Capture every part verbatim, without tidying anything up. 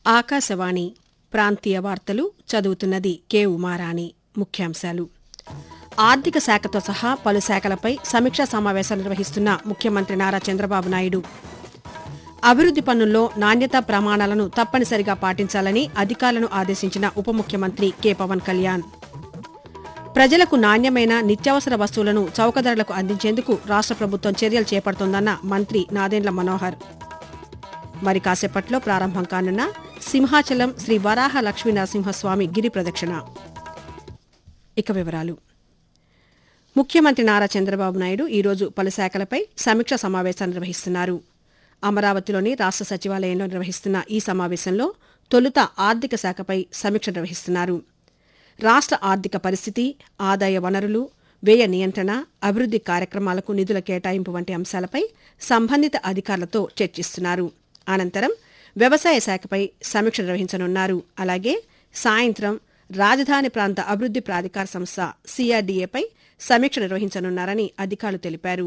ఆకాశవాణి ప్రాంతీయ వార్తలు చదువుతున్నది కె ఉమారాణి. ముఖ్యాంశాలు: ఆర్థిక శాఖతో సహా పలు శాఖలపై సమీక్షా సమావేశాలు నిర్వహిస్తున్న ముఖ్యమంత్రి నారా చంద్రబాబు నాయుడు అభివృద్ది పనుల్లో నాణ్యతా ప్రమాణాలను తప్పనిసరిగా పాటించాలని అధికారులను ఆదేశించిన ఉప ముఖ్యమంత్రి కె పవన్ కళ్యాణ్. ప్రజలకు నాణ్యమైన నిత్యావసర వస్తువులను చౌక ధరలకు అందించేందుకు రాష్ట్ర ప్రభుత్వం చర్యలు చేపడుతోందన్న మంత్రి నాదెండ్ల మనోహర్. మరి కాసేపట్లో ప్రారంభం కానున్న సింహాచలం శ్రీ వరాహ లక్ష్మీ నరసింహస్వామి గిరి ప్రదక్షిణ. ఇక వివరాలు: ముఖ్యమంత్రి నారా చంద్రబాబు నాయుడు ఈరోజు పలు శాఖలపై సమీక్ష సమావేశాన్ని నిర్వహిస్తున్నారు. అమరావతిలోని రాష్ట్ర సచివాలయంలో నిర్వహిస్తున్న ఈ సమావేశంలో తొలుత ఆర్థిక శాఖపై సమీక్ష నిర్వహిస్తున్నారు. రాష్ట్ర ఆర్థిక పరిస్థితి, ఆదాయ వనరులు, వ్యయ నియంత్రణ, అభివృద్ది కార్యక్రమాలకు నిధుల కేటాయింపు వంటి అంశాలపై సంబంధిత అధికారులతో చర్చిస్తున్నారు. అనంతరం వ్యవసాయ శాఖపై సమీక్ష నిర్వహించనున్నారు. అలాగే సాయంత్రం రాజధాని ప్రాంత అభివృద్ది ప్రాధికార సంస్థ సీఆర్డీఏపై సమీక్ష నిర్వహించనున్నారని అధికారులు తెలిపారు.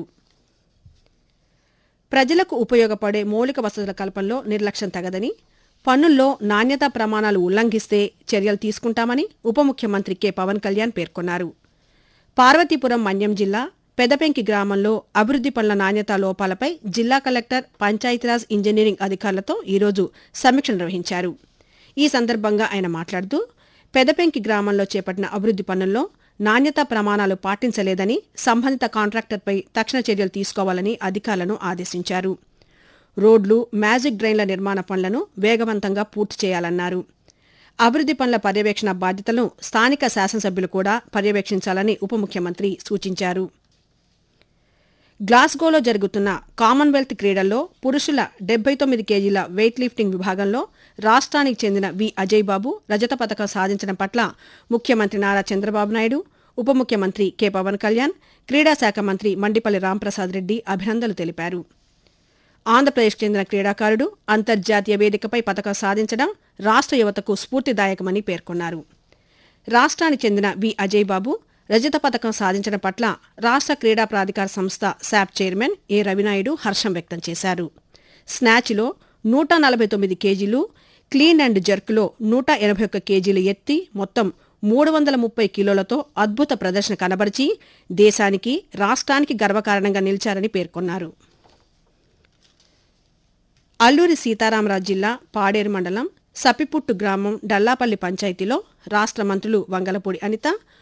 ప్రజలకు ఉపయోగపడే మౌలిక వసతుల కల్పనలో నిర్లక్ష్యం తగదని, పన్నుల్లో నాణ్యతా ప్రమాణాలు ఉల్లంఘిస్తే చర్యలు తీసుకుంటామని ఉప ముఖ్యమంత్రి కె పవన్ కళ్యాణ్ పేర్కొన్నారు. పార్వతీపురం మన్యం జిల్లా పెదపెంకి గ్రామంలో అభివృద్ది పనుల నాణ్యతా లోపాలపై జిల్లా కలెక్టర్, పంచాయతీరాజ్ ఇంజనీరింగ్ అధికారులతో ఈరోజు సమీక్ష నిర్వహించారు. ఈ సందర్భంగా ఆయన మాట్లాడుతూ, పెదపెంకి గ్రామంలో చేపట్టిన అభివృద్ది పనుల్లో నాణ్యతా ప్రమాణాలు పాటించలేదని, సంబంధిత కాంట్రాక్టర్పై తక్షణ చర్యలు తీసుకోవాలని అధికారులను ఆదేశించారు. రోడ్లు, మ్యాజిక్ డ్రైన్ల నిర్మాణ పనులను వేగవంతంగా పూర్తి చేయాలన్నారు. అభివృద్ది పనుల పర్యవేక్షణ బాధ్యతలను స్థానిక శాసనసభ్యులు కూడా పర్యవేక్షించాలని ఉప ముఖ్యమంత్రి సూచించారు. గ్లాస్గోలో జరుగుతున్న కామన్వెల్త్ క్రీడల్లో పురుషుల డెబ్బై తొమ్మిది కేజీల వెయిట్ లిఫ్టింగ్ విభాగంలో రాష్ట్రానికి చెందిన వి అజయ్ బాబు రజత పతకం సాధించడం పట్ల ముఖ్యమంత్రి నారా చంద్రబాబు నాయుడు, ఉప ముఖ్యమంత్రి కె పవన్ కళ్యాణ్, క్రీడాశాఖ మంత్రి మండిపల్లి రాంప్రసాద్ రెడ్డి అభినందనలు తెలిపారు. ఆంధ్రప్రదేశ్కు చెందిన క్రీడాకారుడు అంతర్జాతీయ వేదికపై పతకం సాధించడం రాష్ట్ర యువతకు స్ఫూర్తిదాయకమని పేర్కొన్నారు. రాష్ట్రానికి చెందిన వి అజయ్ బాబు రజత పతకం సాధించడం పట్ల రాష్ట్ర క్రీడా ప్రాధికార సంస్థ శాప్ చైర్మన్ ఏ రవినాయుడు హర్షం వ్యక్తం చేశారు. స్నాచ్లో నూట నలభై తొమ్మిది కేజీలు, క్లీన్ అండ్ జర్క్లో నూట ఎనభై ఒక్క కేజీలు ఎత్తి మొత్తం మూడు వందల ముప్పై కిలోలతో అద్భుత ప్రదర్శన కనబరిచి దేశానికి, రాష్ట్రానికి గర్వకారణంగా నిలిచారని పేర్కొన్నారు. అల్లూరి సీతారామరాజు జిల్లా పాడేరు మండలం సపిపుట్టు గ్రామం డల్లాపల్లి పంచాయతీలో రాష్ట్ర మంత్రులు వంగలపూడి అనిత,